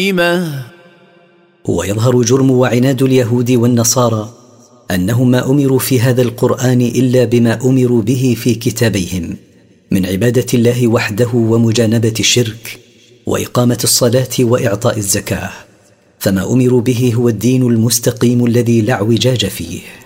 ويظهر جرم وعناد اليهود والنصارى أنهم ما أمروا في هذا القرآن إلا بما أمروا به في كتابيهم من عبادة الله وحده ومجانبة الشرك وإقامة الصلاة وإعطاء الزكاة، فما أمروا به هو الدين المستقيم الذي لا اعوجاج فيه.